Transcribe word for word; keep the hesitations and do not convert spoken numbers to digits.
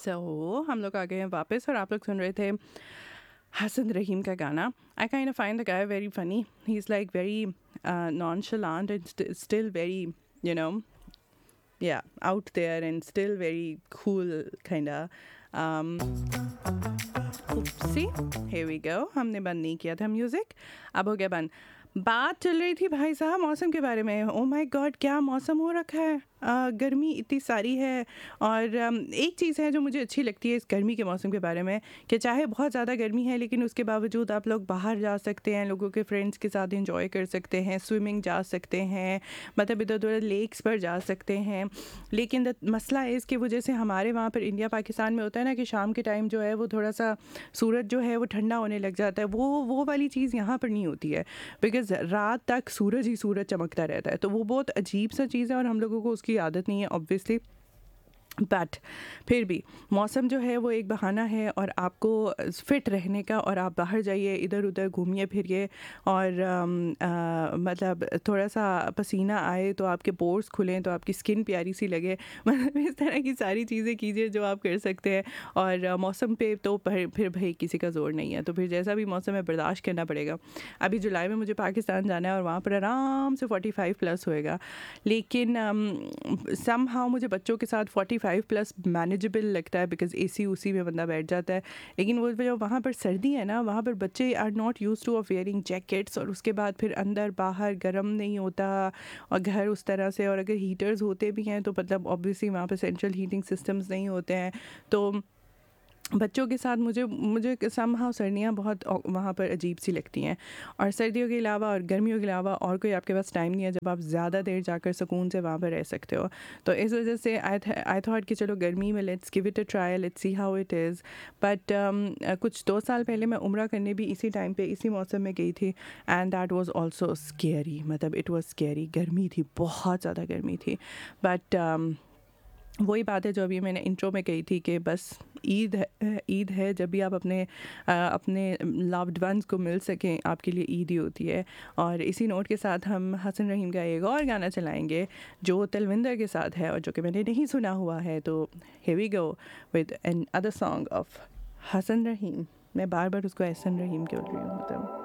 सो हम लोग आ गए हैं वापस और आप लोग सुन रहे थे हसन रहीम का गाना. I kind of find the guy very funny. He is like very nonchalant and st- still very, you know, yeah, out there and still very cool kind of. um oopsie, here we go. हमने बंद नहीं किया था music, अब हो गया बंद. बात चल रही थी भाई साहब मौसम के बारे में. ओ माय गॉड, क्या मौसम हो रखा है. आ, गर्मी इतनी सारी है. और um, एक चीज़ है जो मुझे अच्छी लगती है इस गर्मी के मौसम के बारे में, कि चाहे बहुत ज़्यादा गर्मी है लेकिन उसके बावजूद आप लोग बाहर जा सकते हैं, लोगों के फ्रेंड्स के साथ इंजॉय कर सकते हैं, स्विमिंग जा सकते हैं, मतलब इधर उधर लेक्स पर जा सकते हैं. लेकिन द मसला है इसकी वजह से हमारे वहाँ पर इंडिया पाकिस्तान में होता है ना कि शाम के टाइम जो है वो थोड़ा सा सूरज जो है वो ठंडा होने लग जाता है. वो वो वाली चीज़ यहाँ पर नहीं होती है, बिकॉज़ रात तक सूरज ही सूरज चमकता रहता है. तो वो बहुत अजीब सा चीज़ है और हम लोगों को उसकी आदत नहीं है ऑब्वियसली. बट फिर भी मौसम जो है वो एक बहाना है और आपको फिट रहने का, और आप बाहर जाइए, इधर उधर घूमिए फिरिए, और आम, आ, मतलब थोड़ा सा पसीना आए तो आपके पोर्स खुलें, तो आपकी स्किन प्यारी सी लगे. मतलब इस तरह की सारी चीज़ें कीजिए जो आप कर सकते हैं. और आ, मौसम पे तो फिर फिर भाई किसी का ज़ोर नहीं है, तो फिर जैसा भी मौसम है बर्दाश्त करना पड़ेगा. अभी जुलाई में मुझे पाकिस्तान जाना है और वहाँ पर आराम से फोर्टी फाइव प्लस होएगा. लेकिन सम हाउ मुझे बच्चों के साथ फोर्टी फाइव प्लस मैनेजेबल लगता है, बिकॉज एसी उसी में बंदा बैठ जाता है. लेकिन वो जो वहाँ पर सर्दी है ना, वहाँ पर बच्चे are not use two of wearing jackets, और उसके बाद फिर अंदर बाहर गर्म नहीं होता, और घर उस तरह से, और अगर हीटर्स होते भी हैं तो मतलब ऑब्वियसली वहाँ पर सेंट्रल हीटिंग सिस्टम्स नहीं होते हैं. तो बच्चों के साथ मुझे मुझे समहाउ सर्दियाँ बहुत वहाँ पर अजीब सी लगती हैं. और सर्दियों के अलावा और गर्मियों के अलावा और कोई आपके पास टाइम नहीं है जब आप ज़्यादा देर जाकर सुकून से वहाँ पर रह सकते हो. तो इस वजह से आई आई थॉट कि चलो गर्मी में let's give it a try, let's see how it is. But कुछ दो साल पहले मैं उम्रा करने भी इसी टाइम पे इसी मौसम में गई थी, and that was also scary. मतलब इट वाज स्केरी. गर्मी थी, बहुत ज़्यादा गर्मी थी. बट वही बात है जो अभी मैंने इंट्रो में कही थी कि बस ईद है, ईद है जब भी आप अपने अपने लव्ड वंस को मिल सकें, आपके लिए ईद ही होती है. और इसी नोट के साथ हम हसन रहीम का एक और गाना चलाएंगे जो तलविंदर के साथ है और जो कि मैंने नहीं सुना हुआ है. तो here we go with N other song of Hasan रहीम. मैं बार बार उसको हसन रहीम क्यों बोल रही हूँ, मतलब